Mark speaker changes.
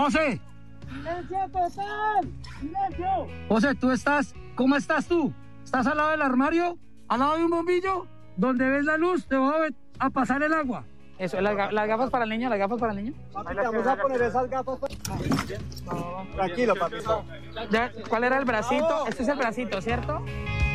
Speaker 1: José.
Speaker 2: ¡Silencio total! ¡Silencio!
Speaker 1: José, ¿cómo estás tú? ¿Estás al lado del armario? ¿Al lado de un bombillo? Donde ves la luz, te voy a pasar el agua.
Speaker 3: Eso, las gafas para el niño, las gafas para el niño.
Speaker 2: Papi, te vamos a poner esas gafas. Tranquilo, papito.
Speaker 3: ¿Cuál era el bracito? Este es el bracito, ¿cierto?